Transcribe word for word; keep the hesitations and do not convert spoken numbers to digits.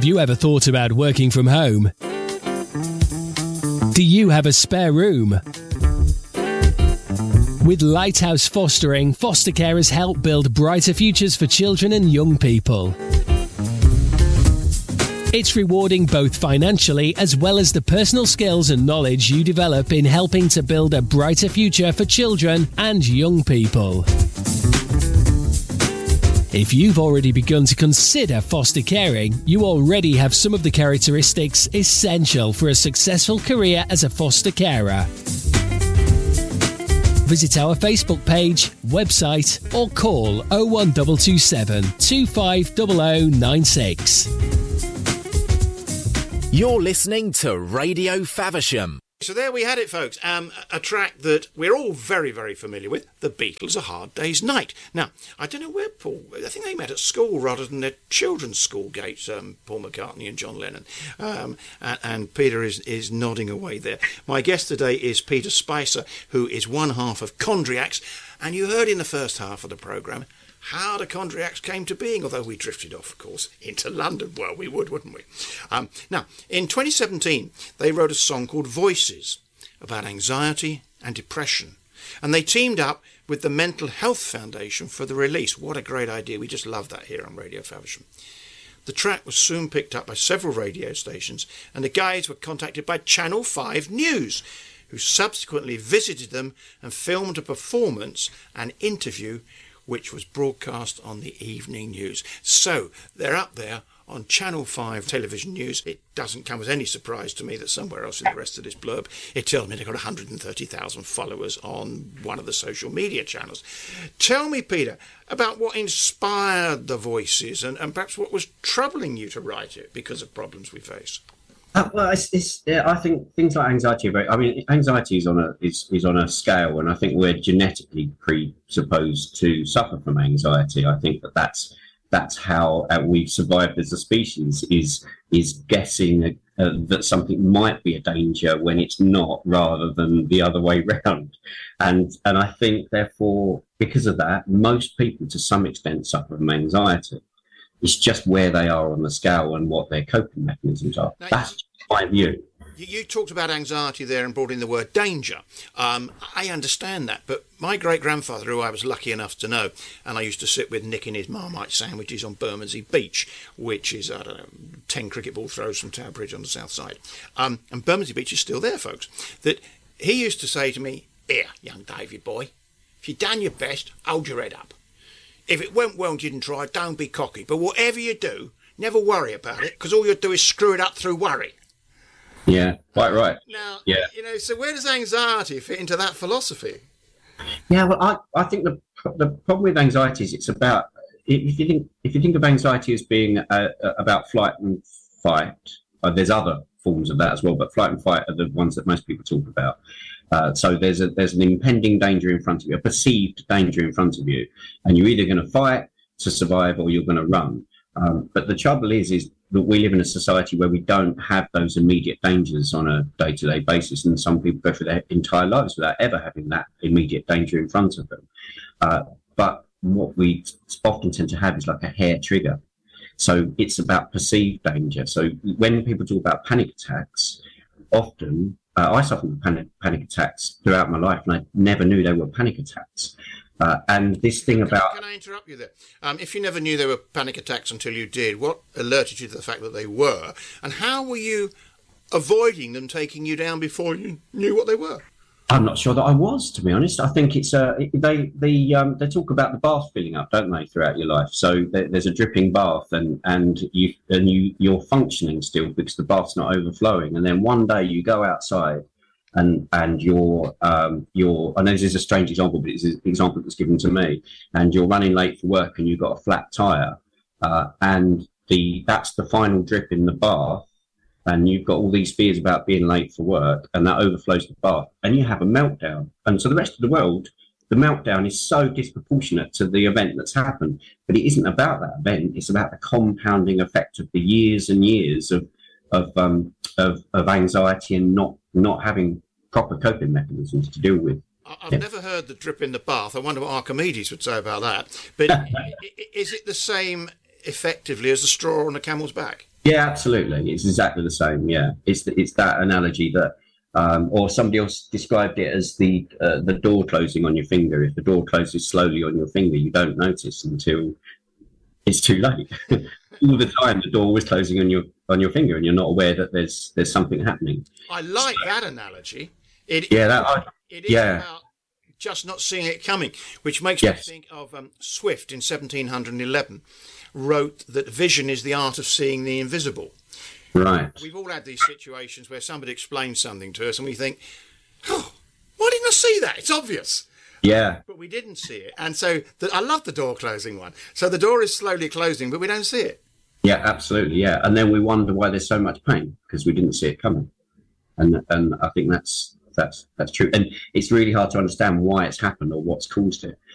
you ever thought about working from home? Do you have a spare room? With Lighthouse Fostering, foster carers help build brighter futures for children and young people. It's rewarding both financially as well as the personal skills and knowledge you develop in helping to build a brighter future for children and young people. If you've already begun to consider foster caring, you already have some of the characteristics essential for a successful career as a foster carer. Visit our Facebook page, website, or call oh one two two seven, two five zero zero nine six. You're listening to Radio Faversham. So there we had it, folks. Um, a track that we're all very, very familiar with, The Beatles, A Hard Day's Night. Now, I don't know where Paul... I think they met at school rather than their children's school gates, um, Paul McCartney and John Lennon. Um, and, and Peter is, is nodding away there. My guest today is Peter Spicer, who is one half of Chondriacs. And you heard in the first half of the programme how the Chondriacs came to being, although we drifted off, of course, into London. Well, we would, wouldn't we? Um, now, in twenty seventeen, they wrote a song called Voices about anxiety and depression. And they teamed up with the Mental Health Foundation for the release. What a great idea. We just love that here on Radio Faversham. The track was soon picked up by several radio stations, and the guys were contacted by Channel five News, who subsequently visited them and filmed a performance and interview which was broadcast on the evening news. So they're up there on Channel five Television News. It doesn't come as any surprise to me that somewhere else in the rest of this blurb, it tells me they've got one hundred thirty thousand followers on one of the social media channels. Tell me, Peter, about what inspired the Voices and, and perhaps what was troubling you to write it because of problems we face. Uh, well, it's, it's, yeah, I think things like anxiety are very. I mean, anxiety is on a is, is on a scale, and I think we're genetically presupposed to suffer from anxiety. I think that that's that's how uh, we've survived as a species. Is is guessing uh, that something might be a danger when it's not, rather than the other way round. And and I think, therefore, because of that, most people, to some extent, suffer from anxiety. It's just where they are on the scale and what their coping mechanisms are. Now, that's my view. You, you talked about anxiety there and brought in the word danger. Um, I understand that, but my great-grandfather, who I was lucky enough to know, and I used to sit with nicking his Marmite sandwiches on Bermondsey Beach, which is, I don't know, ten cricket ball throws from Tower Bridge on the south side. Um, and Bermondsey Beach is still there, folks. That he used to say to me, "Here, young David boy, if you've done your best, hold your head up. If it went well and you didn't try, don't be cocky. But whatever you do, never worry about it, because all you'll do is screw it up through worry." Yeah, quite right. Now, yeah. you know, so where does anxiety fit into that philosophy? Yeah, well, I, I think the the problem with anxiety is it's about, if you think if you think of anxiety as being uh, about flight and fight, uh, there's other forms of that as well, but flight and fight are the ones that most people talk about. Uh, so there's a there's an impending danger in front of you, a perceived danger in front of you, and you're either going to fight to survive or you're going to run. Um, but the trouble is, is that we live in a society where we don't have those immediate dangers on a day-to-day basis, and some people go through their entire lives without ever having that immediate danger in front of them. Uh, but what we often tend to have is like a hair trigger. So it's about perceived danger. So when people talk about panic attacks, often uh, I suffered with panic, panic attacks throughout my life, and I never knew they were panic attacks. Uh, and this thing about... Can I interrupt you there? Um, if you never knew they were panic attacks until you did, what alerted you to the fact that they were? And how were you avoiding them taking you down before you knew what they were? I'm not sure that I was, to be honest. I think it's... Uh, they they um, they talk about the bath filling up, don't they, throughout your life? So there, there's a dripping bath, and, and, you, and you, you're functioning still because the bath's not overflowing. And then one day you go outside, and and you're um you're I know this is a strange example, but it's an example that's given to me, and you're running late for work and you've got a flat tire, uh and the that's the final drip in the bath, and you've got all these fears about being late for work, and that overflows the bath and you have a meltdown. And so the rest of the world, the meltdown is so disproportionate to the event that's happened, but it isn't about that event. It's about the compounding effect of the years and years of of um of, of anxiety and not not having proper coping mechanisms to deal with. I've yeah. never heard the drip in the bath. I wonder what Archimedes would say about that. But is it the same effectively as the straw on a camel's back? Yeah, absolutely. It's exactly the same. Yeah, it's the, it's that analogy that, um, or somebody else described it as the uh, the door closing on your finger. If the door closes slowly on your finger, you don't notice until it's too late. All the time, the door was closing on your on your finger, and you're not aware that there's there's something happening. I like that analogy. It, yeah, that. I, it is yeah. about just not seeing it coming, which makes yes. me think of um, Swift in seventeen eleven. Wrote that vision is the art of seeing the invisible. Right. We've all had these situations where somebody explains something to us and we think, oh, why didn't I see that? It's obvious. Yeah. But we didn't see it. And so the, I love the door closing one. So the door is slowly closing, but we don't see it. Yeah, absolutely. Yeah. And then we wonder why there's so much pain because we didn't see it coming. And and I think that's that's that's true. And it's really hard to understand why it's happened or what's caused it.